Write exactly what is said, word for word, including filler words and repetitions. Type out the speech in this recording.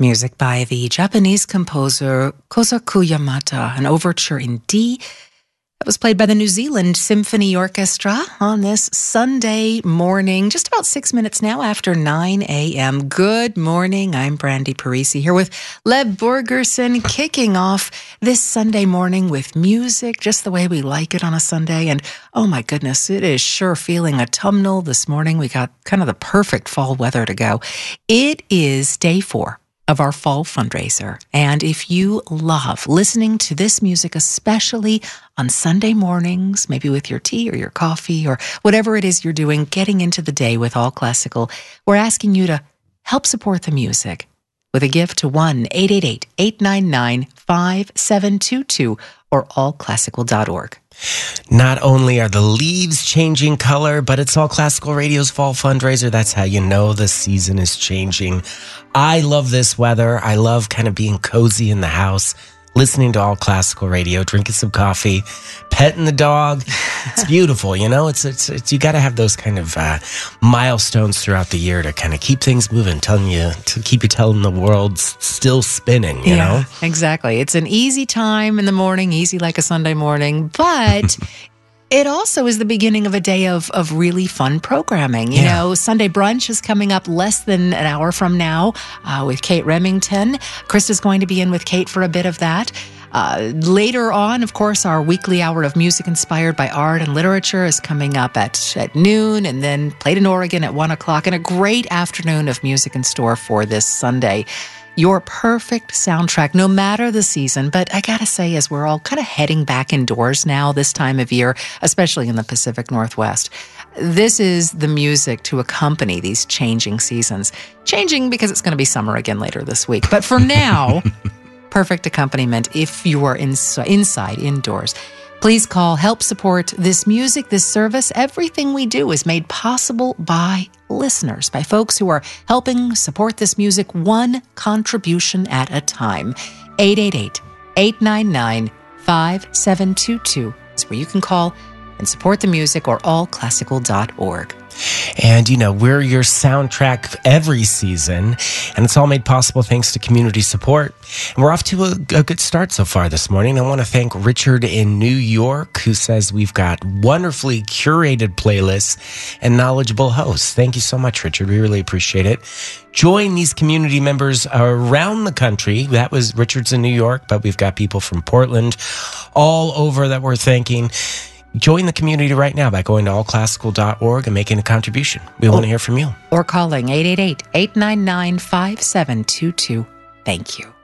Music by the Japanese composer Kosaku Yamada, an overture in D. That was played by the New Zealand Symphony Orchestra on this Sunday morning, just about six minutes now after nine a.m. Good morning. I'm Brandy Parisi here with Leb Borgerson, kicking off this Sunday morning with music just the way we like it on a Sunday. And oh my goodness, it is sure feeling autumnal this morning. We got kind of the perfect fall weather to go. It is day four of our fall fundraiser. And if you love listening to this music, especially on Sunday mornings, maybe with your tea or your coffee or whatever it is you're doing, getting into the day with All Classical, we're asking you to help support the music with a gift to one eight eight eight, eight nine nine, five seven two two or all classical dot org. Not only are the leaves changing color, but it's All Classical Radio's fall fundraiser. That's how you know the season is changing. I love this weather. I love kind of being cozy in the house, listening to All Classical Radio, drinking some coffee, petting the dog. It's beautiful, you know? It's it's, it's you got to have those kind of uh, milestones throughout the year to kind of keep things moving, telling you to keep you telling the world's still spinning, you yeah, know? Exactly. It's an easy time in the morning, easy like a Sunday morning, but it also is the beginning of a day of, of really fun programming. You yeah. know, Sunday Brunch is coming up less than an hour from now uh, with Kate Remington. Krista's going to be in with Kate for a bit of that. Uh, later on, of course, our weekly hour of music inspired by art and literature is coming up at, at noon, and then Played in Oregon at one o'clock, and a great afternoon of music in store for this Sunday. Your perfect soundtrack, no matter the season. But I gotta say, as we're all kind of heading back indoors now this time of year, especially in the Pacific Northwest, this is the music to accompany these changing seasons. Changing because it's going to be summer again later this week. But for now, perfect accompaniment if you are ins- inside, indoors. Please call, help support this music, this service. Everything we do is made possible by listeners, by folks who are helping support this music one contribution at a time. eight eight eight, eight nine nine, five seven two two is where you can call and support the music, or all classical dot org. And, you know, we're your soundtrack every season, and it's all made possible thanks to community support. And we're off to a, a good start so far this morning. I want to thank Richard in New York, who says we've got wonderfully curated playlists and knowledgeable hosts. Thank you so much, Richard. We really appreciate it. Join these community members around the country. That was Richard's in New York, but we've got people from Portland all over that we're thanking. Join the community right now by going to all classical dot org and making a contribution. We want to hear from you. Or calling eight eight eight, eight nine nine, five seven two two. Thank you.